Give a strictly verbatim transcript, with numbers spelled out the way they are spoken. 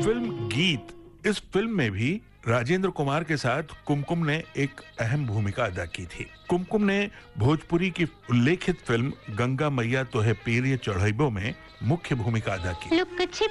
Film गीत, इस film में भी राजेंद्र कुमार के साथ कुमकुम ने एक अहम भूमिका अदा की थी। कुमकुम ने भोजपुरी की उल्लेखित फिल्म गंगा मैया तोहे पीर चढ़ैबो में मुख्य भूमिका अदा की।